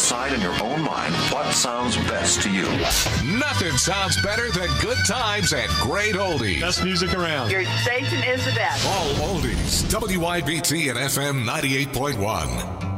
decide in your own mind what sounds best to you. Nothing sounds better than good times at Great Oldies. Best music around. Your station is the best. All oldies. WYBT and FM 98.1.